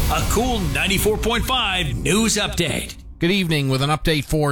A cool 94.5 news update. Good evening with an update for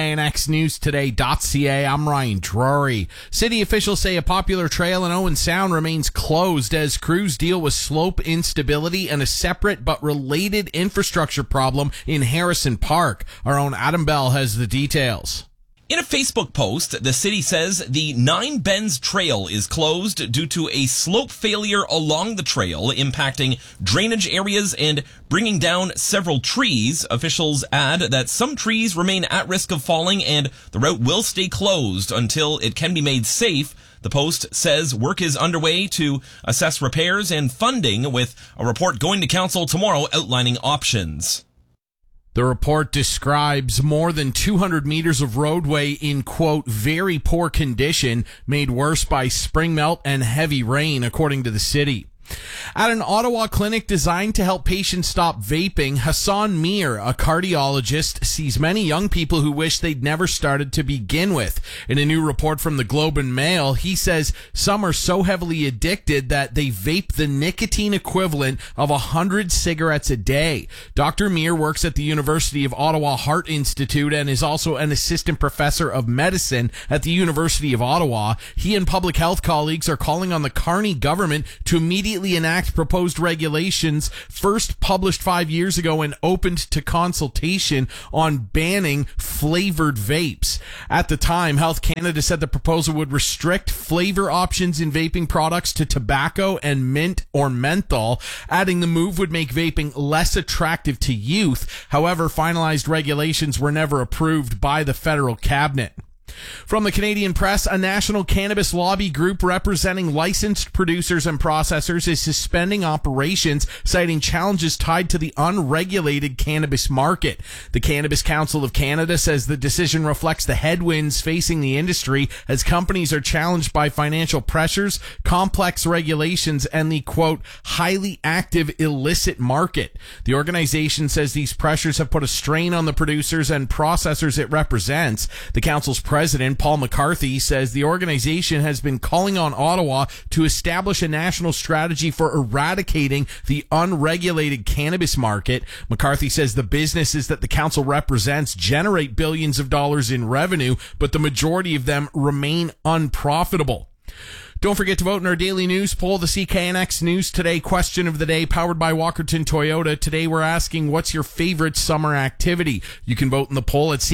CKNXNewsToday.ca. I'm Ryan Drury. City officials say a popular trail in Owen Sound remains closed as crews deal with slope instability and a separate but related infrastructure problem in Harrison Park. Our own Adam Bell has the details. In a Facebook post, the city says the Nine Bends Trail is closed due to a slope failure along the trail, impacting drainage areas and bringing down several trees. Officials add that some trees remain at risk of falling and the route will stay closed until it can be made safe. The post says work is underway to assess repairs and funding, with a report going to council tomorrow outlining options. The report describes more than 200 meters of roadway in, quote, very poor condition, made worse by spring melt and heavy rain, according to the city. At an Ottawa clinic designed to help patients stop vaping, Hassan Mir, a cardiologist, sees many young people who wish they'd never started to begin with. In a new report from the Globe and Mail, he says some are so heavily addicted that they vape the nicotine equivalent of 100 cigarettes a day. Dr. Mir works at the University of Ottawa Heart Institute and is also an assistant professor of medicine at the University of Ottawa. He and public health colleagues are calling on the Carney government to immediately enact proposed regulations first published 5 years ago and opened to consultation on banning flavored vapes. At the time, Health Canada said the proposal would restrict flavor options in vaping products to tobacco and mint or menthol, adding the move would make vaping less attractive to youth. However, finalized regulations were never approved by the federal cabinet. From the Canadian Press, a national cannabis lobby group representing licensed producers and processors is suspending operations, citing challenges tied to the unregulated cannabis market. The Cannabis Council of Canada says the decision reflects the headwinds facing the industry as companies are challenged by financial pressures, complex regulations, and the, quote, highly active illicit market. The organization says these pressures have put a strain on the producers and processors it represents. The council's president, Paul McCarthy, says the organization has been calling on Ottawa to establish a national strategy for eradicating the unregulated cannabis market. McCarthy says the businesses that the council represents generate billions of dollars in revenue, but the majority of them remain unprofitable. Don't forget to vote in our daily news poll, the CKNX News Today question of the day, powered by Walkerton Toyota. Today we're asking, what's your favorite summer activity? You can vote in the poll at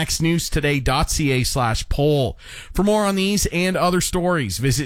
cknxnewstoday.ca/poll. For more on these and other stories, visit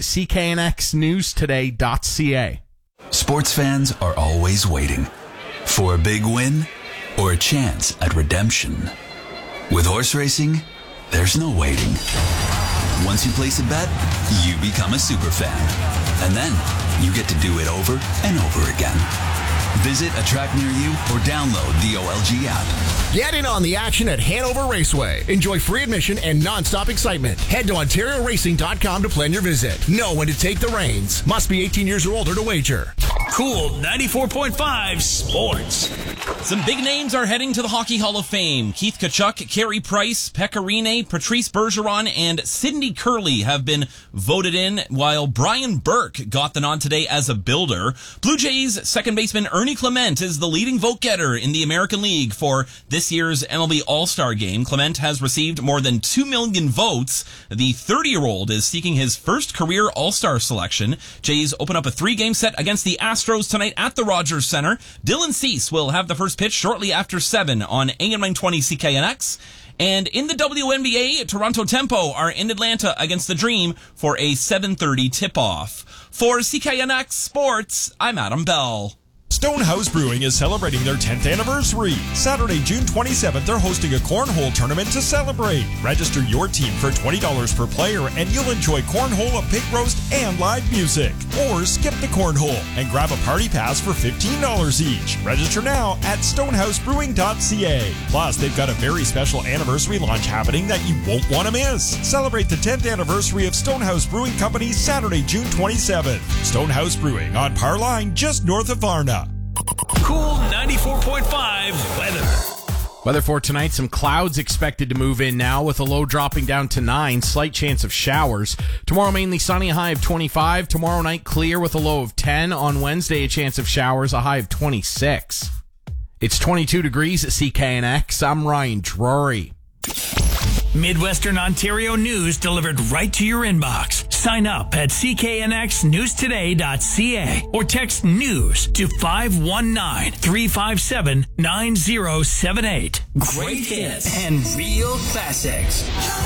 cknxnewstoday.ca. Sports fans are always waiting for a big win or a chance at redemption. With horse racing, there's no waiting. Once you place a bet, you become a super fan. And then you get to do it over and over again. Visit a track near you or download the OLG app. Get in on the action at Hanover Raceway. Enjoy free admission and non-stop excitement. Head to OntarioRacing.com to plan your visit. Know when to take the reins. Must be 18 years or older to wager. Cool 94.5 Sports. Some big names are heading to the Hockey Hall of Fame. Keith Tkachuk, Carey Price, Pekka Rinne, Patrice Bergeron, and Sidney Curley have been voted in, while Brian Burke got the nod today as a builder. Blue Jays second baseman Ernie Clement is the leading vote getter in the American League for this year's MLB All-Star Game. Clement has received more than 2 million votes. The 30-year-old is seeking his first career All-Star selection. Jays open up a 3-game set against the Astros tonight at the Rogers Center. Dylan Cease will have the first pitch shortly after 7 on AM 920 CKNX. And in the WNBA, Toronto Tempo are in Atlanta against the Dream for a 7:30 tip-off. For CKNX Sports, I'm Adam Bell. Stonehouse Brewing is celebrating their 10th anniversary. Saturday, June 27th, they're hosting a cornhole tournament to celebrate. Register your team for $20 per player and you'll enjoy cornhole, a pig roast, and live music. Or skip the cornhole and grab a party pass for $15 each. Register now at stonehousebrewing.ca. Plus, they've got a very special anniversary launch happening that you won't want to miss. Celebrate the 10th anniversary of Stonehouse Brewing Company Saturday, June 27th. Stonehouse Brewing on Par Line, just north of Varna. Cool 94.5 weather. Weather for tonight, some clouds expected to move in now with a low dropping down to 9, slight chance of showers. Tomorrow mainly sunny, a high of 25. Tomorrow night clear with a low of 10. On Wednesday, a chance of showers, a high of 26. It's 22 degrees at CKNX. I'm Ryan Drury. Midwestern Ontario news delivered right to your inbox. Sign up at cknxnewstoday.ca or text news to 519-357-9078. Great hits and real classics.